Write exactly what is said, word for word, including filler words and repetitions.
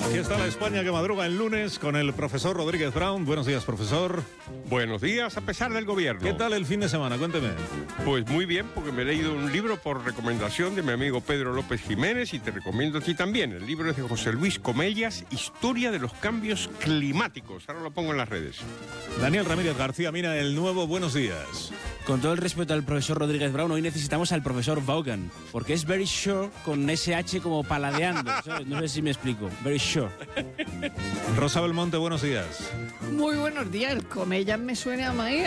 Aquí está la España que madruga el lunes con el profesor Rodríguez Brown. Buenos días, profesor. Buenos días, a pesar del gobierno. ¿Qué tal el fin de semana? Cuénteme. Pues muy bien, porque me he leído un libro por recomendación de mi amigo Pedro López Jiménez y te recomiendo a ti también. El libro es de José Luis Comellas, Historia de los cambios climáticos. Ahora lo pongo en las redes. Daniel Ramírez García Mina, el nuevo Buenos días. Con todo el respeto al profesor Rodríguez Brown, hoy necesitamos al profesor Vaughan, porque es very sure con ese H como paladeando, ¿sabes? No sé si me explico. Very sure. Rosa Belmonte, buenos días. Muy buenos días, con ellas me suena a maíz.